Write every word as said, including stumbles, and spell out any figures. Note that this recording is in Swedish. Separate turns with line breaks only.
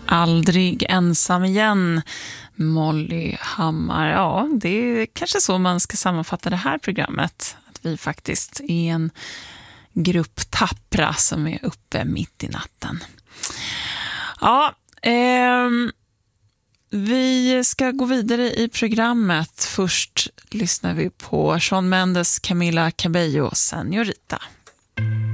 Aldrig ensam igen, Molly Hammar. Ja, det är kanske så man ska sammanfatta det här programmet. Att vi faktiskt är en grupp tappra som är uppe mitt i natten. Ja, ehm, vi ska gå vidare i programmet. Först lyssnar vi på Shawn Mendes, Camila Cabello, Señorita.